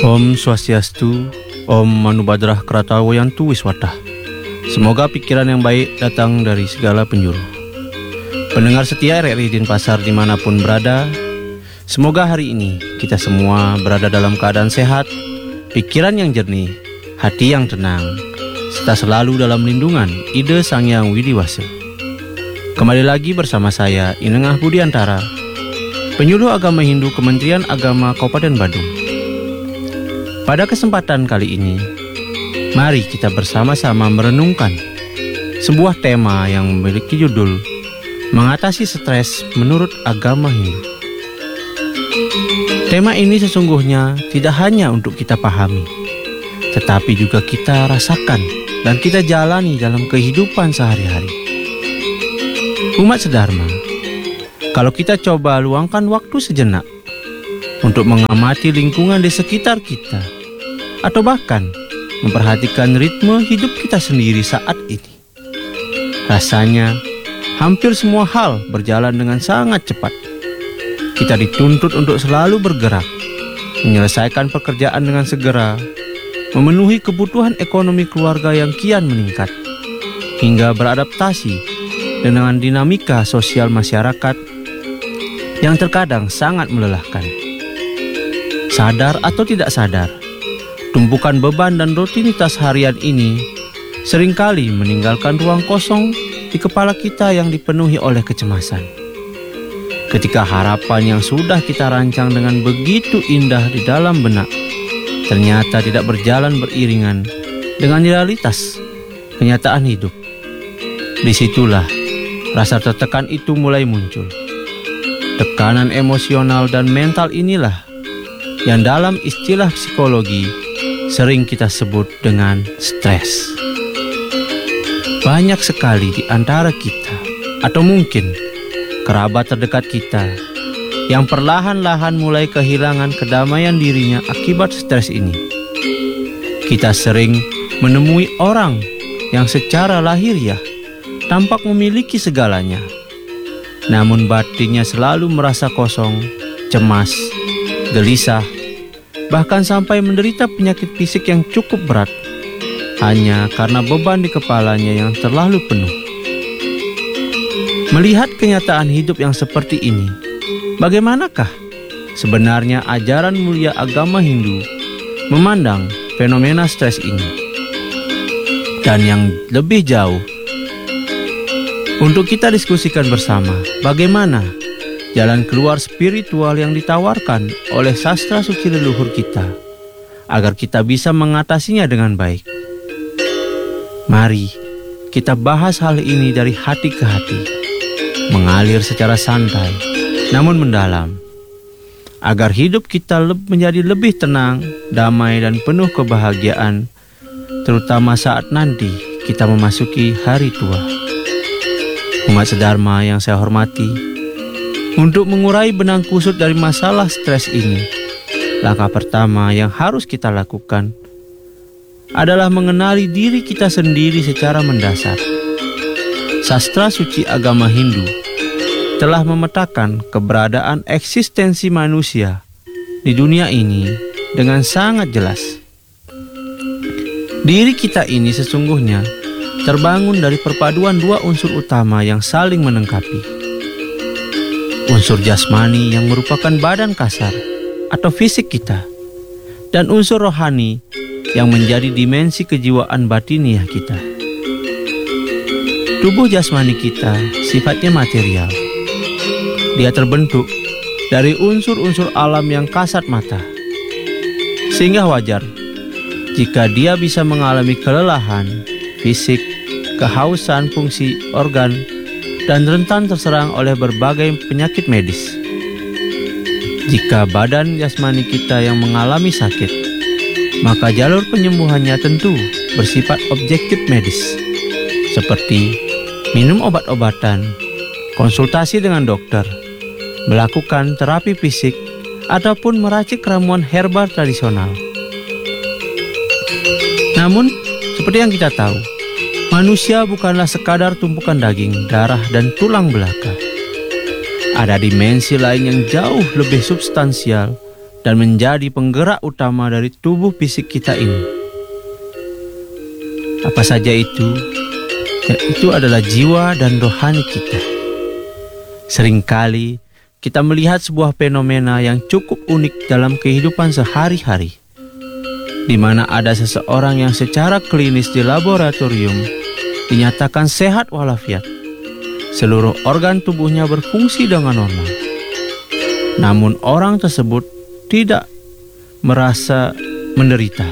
Om Swastiastu, Om Manubadrah Kratawayantu Wiswatah. Semoga pikiran yang baik datang dari segala penjuru. Pendengar setia RRI Denpasar dimanapun berada, semoga hari ini kita semua berada dalam keadaan sehat, pikiran yang jernih, hati yang tenang, serta selalu dalam lindungan Ide Sang Hyang Widiwasa. Kembali lagi bersama saya, Inengah Budiantara, Penyuluh Agama Hindu Kementerian Agama Kabupaten Badung. Pada kesempatan kali ini, mari kita bersama-sama merenungkan sebuah tema yang memiliki judul Mengatasi Stres Menurut Agama Hindu. Tema ini sesungguhnya tidak hanya untuk kita pahami, tetapi juga kita rasakan dan kita jalani dalam kehidupan sehari-hari. Umat sedharma, kalau kita coba luangkan waktu sejenak untuk mengamati lingkungan di sekitar kita, atau bahkan memperhatikan ritme hidup kita sendiri saat ini, rasanya hampir semua hal berjalan dengan sangat cepat. Kita dituntut untuk selalu bergerak, menyelesaikan pekerjaan dengan segera, memenuhi kebutuhan ekonomi keluarga yang kian meningkat, hingga beradaptasi dengan dinamika sosial masyarakat yang terkadang sangat melelahkan. Sadar atau tidak sadar, tumpukan beban dan rutinitas harian ini seringkali meninggalkan ruang kosong di kepala kita yang dipenuhi oleh kecemasan. Ketika harapan yang sudah kita rancang dengan begitu indah di dalam benak ternyata tidak berjalan beriringan dengan realitas kenyataan hidup, disitulah rasa tertekan itu mulai muncul. Tekanan emosional dan mental inilah yang dalam istilah psikologi sering kita sebut dengan stres. Banyak sekali di antara kita, atau mungkin kerabat terdekat kita, yang perlahan-lahan mulai kehilangan kedamaian dirinya akibat stres ini. Kita sering menemui orang yang secara lahiriah tampak memiliki segalanya, namun batinnya selalu merasa kosong, cemas, gelisah, bahkan sampai menderita penyakit fisik yang cukup berat hanya karena beban di kepalanya yang terlalu penuh. Melihat kenyataan hidup yang seperti ini, bagaimanakah sebenarnya ajaran mulia agama Hindu memandang fenomena stres ini? Dan yang lebih jauh, untuk kita diskusikan bersama bagaimana jalan keluar spiritual yang ditawarkan oleh sastra suci leluhur kita agar kita bisa mengatasinya dengan baik. Mari kita bahas hal ini dari hati ke hati, mengalir secara santai namun mendalam, agar hidup kita menjadi lebih tenang, damai dan penuh kebahagiaan, terutama saat nanti kita memasuki hari tua. Umat sedharma yang saya hormati, untuk mengurai benang kusut dari masalah stres ini, langkah pertama yang harus kita lakukan adalah mengenali diri kita sendiri secara mendasar. Sastra suci agama Hindu telah memetakan keberadaan eksistensi manusia di dunia ini dengan sangat jelas. Diri kita ini sesungguhnya terbangun dari perpaduan dua unsur utama yang saling melengkapi. Unsur jasmani yang merupakan badan kasar atau fisik kita, dan unsur rohani yang menjadi dimensi kejiwaan batiniah kita. Tubuh jasmani kita sifatnya material. Dia terbentuk dari unsur-unsur alam yang kasat mata, sehingga wajar jika dia bisa mengalami kelelahan fisik, kehausan fungsi organ, dan rentan terserang oleh berbagai penyakit medis. Jika badan jasmani kita yang mengalami sakit, maka jalur penyembuhannya tentu bersifat objektif medis, seperti minum obat-obatan, konsultasi dengan dokter, melakukan terapi fisik, ataupun meracik ramuan herbal tradisional. Namun, seperti yang kita tahu, manusia bukanlah sekadar tumpukan daging, darah, dan tulang belaka. Ada dimensi lain yang jauh lebih substansial dan menjadi penggerak utama dari tubuh fisik kita ini. Apa saja itu? Itu adalah jiwa dan rohani kita. Seringkali kita melihat sebuah fenomena yang cukup unik dalam kehidupan sehari-hari, di mana ada seseorang yang secara klinis di laboratorium dinyatakan sehat walafiat. Seluruh organ tubuhnya berfungsi dengan normal. Namun orang tersebut tidak merasa menderita.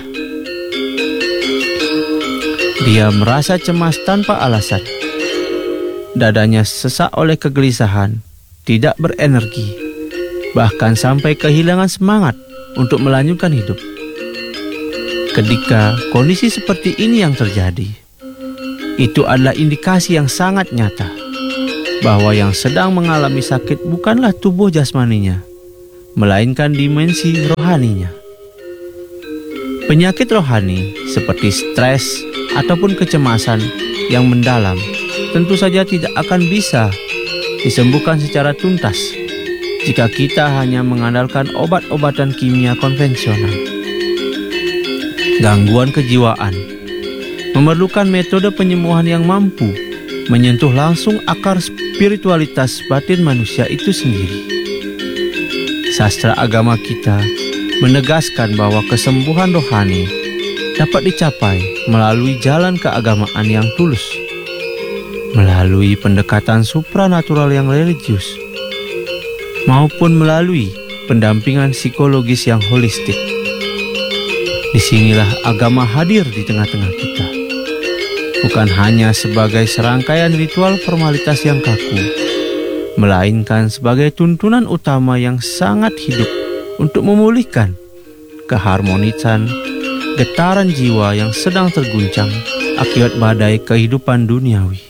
Dia merasa cemas tanpa alasan. Dadanya sesak oleh kegelisahan, tidak berenergi, bahkan sampai kehilangan semangat untuk melanjutkan hidup. Ketika kondisi seperti ini yang terjadi, itu adalah indikasi yang sangat nyata bahwa yang sedang mengalami sakit bukanlah tubuh jasmaninya, melainkan dimensi rohaninya. Penyakit rohani seperti stres ataupun kecemasan yang mendalam tentu saja tidak akan bisa disembuhkan secara tuntas jika kita hanya mengandalkan obat-obatan kimia konvensional. Gangguan kejiwaan memerlukan metode penyembuhan yang mampu menyentuh langsung akar spiritualitas batin manusia itu sendiri. Sastra agama kita menegaskan bahwa kesembuhan rohani dapat dicapai melalui jalan keagamaan yang tulus, melalui pendekatan supranatural yang religius, maupun melalui pendampingan psikologis yang holistik. Disinilah agama hadir di tengah-tengah kita, bukan hanya sebagai serangkaian ritual formalitas yang kaku, melainkan sebagai tuntunan utama yang sangat hidup untuk memulihkan keharmonisan getaran jiwa yang sedang terguncang akibat badai kehidupan duniawi.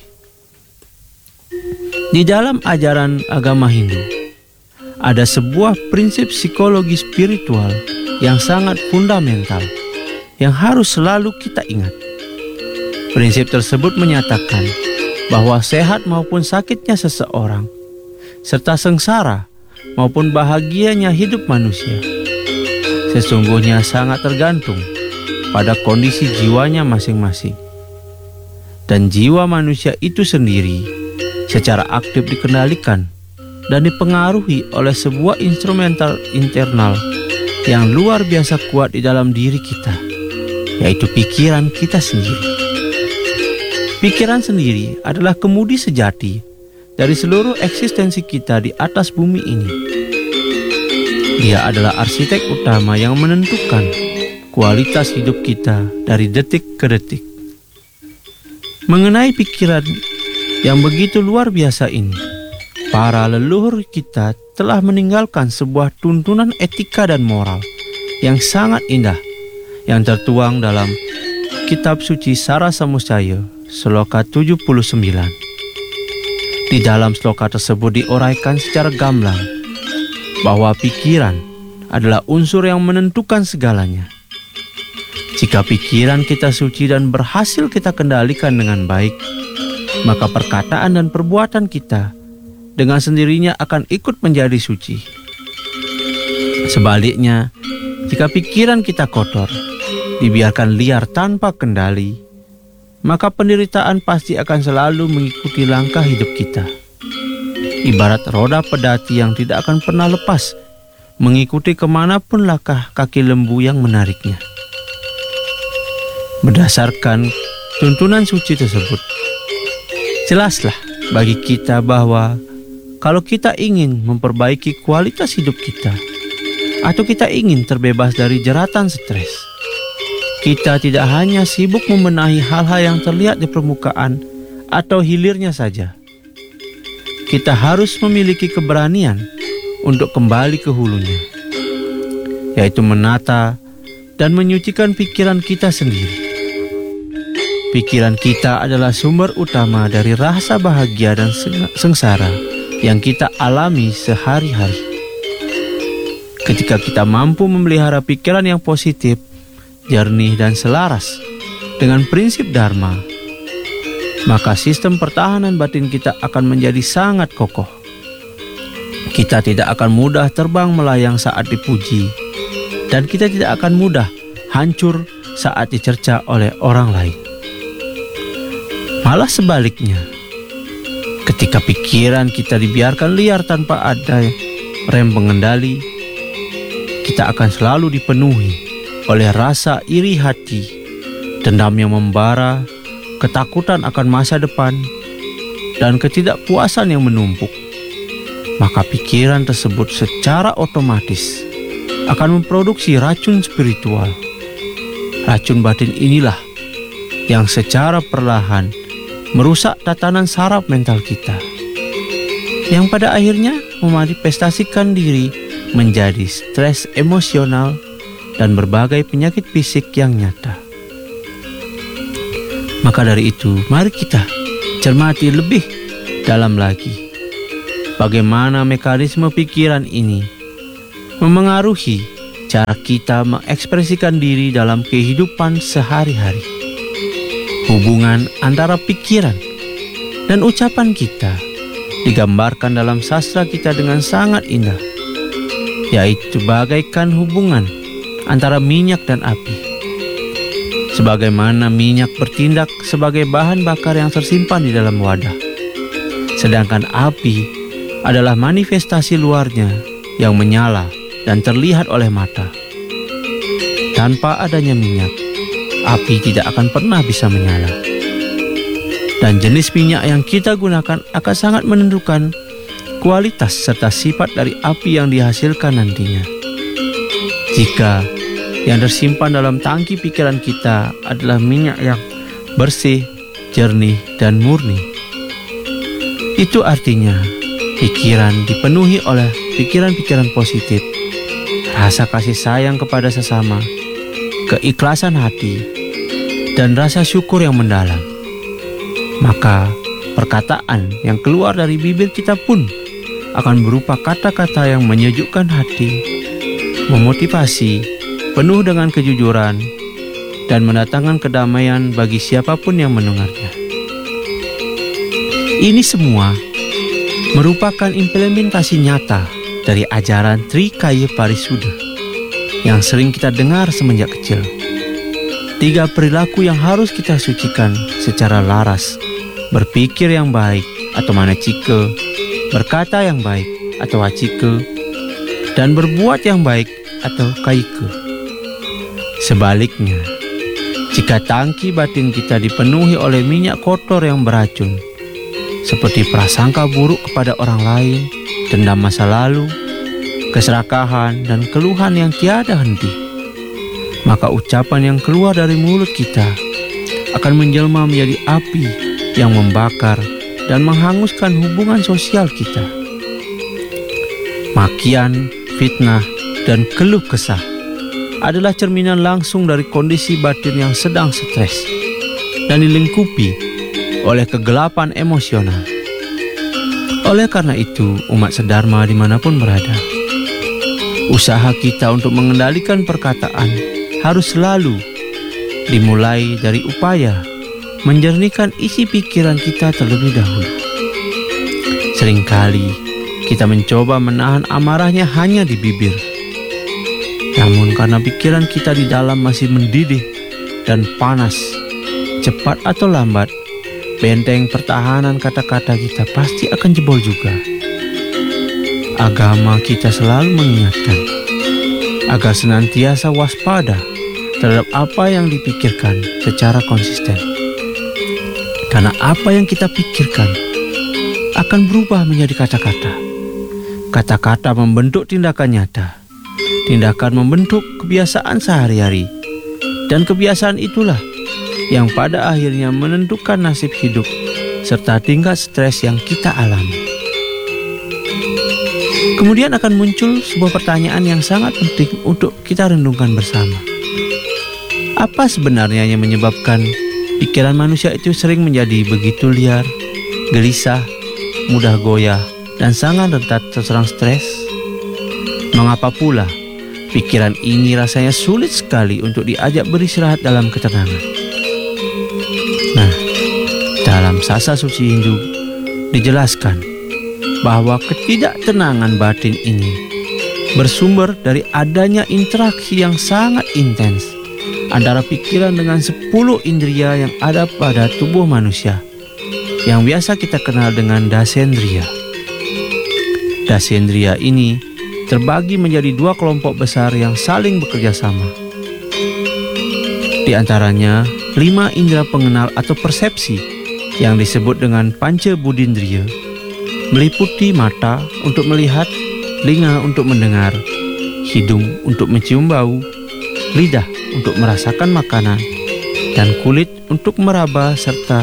Di dalam ajaran agama Hindu, ada sebuah prinsip psikologi spiritual yang sangat fundamental yang harus selalu kita ingat. Prinsip tersebut menyatakan bahwa sehat maupun sakitnya seseorang, serta sengsara maupun bahagianya hidup manusia, sesungguhnya sangat tergantung pada kondisi jiwanya masing-masing. Dan jiwa manusia itu sendiri secara aktif dikendalikan dan dipengaruhi oleh sebuah instrumental internal yang luar biasa kuat di dalam diri kita, yaitu pikiran kita sendiri. Pikiran sendiri adalah kemudi sejati dari seluruh eksistensi kita di atas bumi ini. Dia adalah arsitek utama yang menentukan kualitas hidup kita dari detik ke detik. Mengenai pikiran yang begitu luar biasa ini, para leluhur kita telah meninggalkan sebuah tuntunan etika dan moral yang sangat indah yang tertuang dalam kitab suci Sara Samusaya, sloka 79. Di dalam sloka tersebut diuraikan secara gamblang bahwa pikiran adalah unsur yang menentukan segalanya. Jika pikiran kita suci dan berhasil kita kendalikan dengan baik, maka perkataan dan perbuatan kita dengan sendirinya akan ikut menjadi suci. Sebaliknya, jika pikiran kita kotor, dibiarkan liar tanpa kendali, maka penderitaan pasti akan selalu mengikuti langkah hidup kita. Ibarat roda pedati yang tidak akan pernah lepas, mengikuti kemanapun langkah kaki lembu yang menariknya. Berdasarkan tuntunan suci tersebut, jelaslah bagi kita bahwa kalau kita ingin memperbaiki kualitas hidup kita, atau kita ingin terbebas dari jeratan stres, kita tidak hanya sibuk membenahi hal-hal yang terlihat di permukaan atau hilirnya saja. Kita harus memiliki keberanian untuk kembali ke hulunya, yaitu menata dan menyucikan pikiran kita sendiri. Pikiran kita adalah sumber utama dari rasa bahagia dan sengsara yang kita alami sehari-hari. Ketika kita mampu memelihara pikiran yang positif, jernih dan selaras dengan prinsip Dharma, maka sistem pertahanan batin kita akan menjadi sangat kokoh. Kita tidak akan mudah terbang melayang saat dipuji dan kita tidak akan mudah hancur saat dicerca oleh orang lain. Malah sebaliknya, ketika pikiran kita dibiarkan liar tanpa ada rem pengendali, kita akan selalu dipenuhi oleh rasa iri hati, dendam yang membara, ketakutan akan masa depan, dan ketidakpuasan yang menumpuk. Maka pikiran tersebut secara otomatis akan memproduksi racun spiritual. Racun batin inilah yang secara perlahan merusak tatanan saraf mental kita, yang pada akhirnya memanifestasikan diri menjadi stres emosional dan berbagai penyakit fisik yang nyata. Maka dari itu, mari kita cermati lebih dalam lagi bagaimana mekanisme pikiran ini memengaruhi cara kita mengekspresikan diri dalam kehidupan sehari-hari. Hubungan antara pikiran dan ucapan kita digambarkan dalam sastra kita dengan sangat indah, yaitu bagaikan hubungan antara minyak dan api. Sebagaimana minyak bertindak sebagai bahan bakar yang tersimpan di dalam wadah, sedangkan api adalah manifestasi luarnya yang menyala dan terlihat oleh mata. Tanpa adanya minyak, api tidak akan pernah bisa menyala. Dan jenis minyak yang kita gunakan akan sangat menentukan kualitas serta sifat dari api yang dihasilkan nantinya. Jika yang tersimpan dalam tangki pikiran kita adalah minyak yang bersih, jernih, dan murni, itu artinya pikiran dipenuhi oleh pikiran-pikiran positif, rasa kasih sayang kepada sesama, keikhlasan hati, dan rasa syukur yang mendalam. Maka perkataan yang keluar dari bibir kita pun akan berupa kata-kata yang menyejukkan hati, memotivasi, penuh dengan kejujuran, dan mendatangkan kedamaian bagi siapapun yang mendengarnya. Ini semua merupakan implementasi nyata dari ajaran Trikaya Parisuddha yang sering kita dengar semenjak kecil. 3 perilaku yang harus kita sucikan secara laras: berpikir yang baik atau manacika, berkata yang baik atau wacika, dan berbuat yang baik atau kaika. Sebaliknya, jika tangki batin kita dipenuhi oleh minyak kotor yang beracun, seperti prasangka buruk kepada orang lain, dendam masa lalu, keserakahan, dan keluhan yang tiada henti, maka ucapan yang keluar dari mulut kita akan menjelma menjadi api yang membakar dan menghanguskan hubungan sosial kita. Makian, fitnah, dan keluh kesah adalah cerminan langsung dari kondisi batin yang sedang stres dan dilingkupi oleh kegelapan emosional. Oleh karena itu, umat sedharma dimanapun berada, usaha kita untuk mengendalikan perkataan harus selalu dimulai dari upaya menjernihkan isi pikiran kita terlebih dahulu. Seringkali kita mencoba menahan amarahnya hanya di bibir, namun karena pikiran kita di dalam masih mendidih dan panas, cepat atau lambat benteng pertahanan kata-kata kita pasti akan jebol juga. Agama kita selalu mengingatkan agar senantiasa waspada terhadap apa yang dipikirkan secara konsisten. Karena apa yang kita pikirkan akan berubah menjadi kata-kata. Kata-kata membentuk tindakan nyata. Tindakan membentuk kebiasaan sehari-hari. Dan kebiasaan itulah yang pada akhirnya menentukan nasib hidup serta tingkat stres yang kita alami. Kemudian akan muncul sebuah pertanyaan yang sangat penting untuk kita renungkan bersama. Apa sebenarnya yang menyebabkan pikiran manusia itu sering menjadi begitu liar, gelisah, mudah goyah, dan sangat rentan terserang stres? Mengapa pula pikiran ini rasanya sulit sekali untuk diajak beristirahat dalam ketenangan? Nah, dalam sastra suci Hindu dijelaskan bahwa ketidaktenangan batin ini bersumber dari adanya interaksi yang sangat intens antara pikiran dengan 10 indria yang ada pada tubuh manusia, yang biasa kita kenal dengan dasendria. Dasendria ini terbagi menjadi 2 kelompok besar yang saling bekerja sama. Di antaranya 5 indera pengenal atau persepsi yang disebut dengan panca budindriya, meliputi mata untuk melihat, telinga untuk mendengar, hidung untuk mencium bau, lidah untuk merasakan makanan, dan kulit untuk meraba serta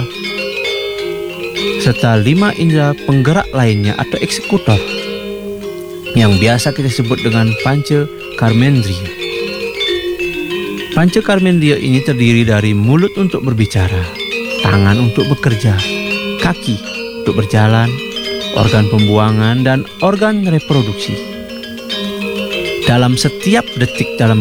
5 indera penggerak lainnya atau eksekutor yang biasa kita sebut dengan panca karmendriya. Panca karmendriya ini terdiri dari mulut untuk berbicara, tangan untuk bekerja, kaki untuk berjalan, organ pembuangan, dan organ reproduksi. Dalam setiap detik dalam